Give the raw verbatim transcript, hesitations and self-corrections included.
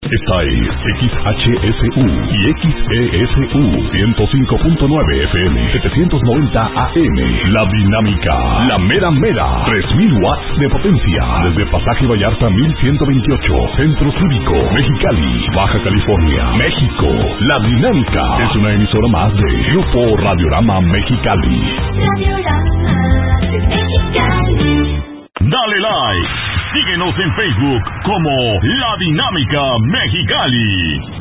Esta es X H S U y X E S U ciento cinco punto nueve F M, setecientos noventa A M. La Dinámica, la mera mera, tres mil watts de potencia. Desde Pasaje Vallarta mil ciento veintiocho, Centro Cívico, Mexicali, Baja California, México. La Dinámica es una emisora más de Grupo Radiorama Mexicali. Radiorama Mexicali. Dale like. Síguenos en Facebook como La Dinámica Mexicali.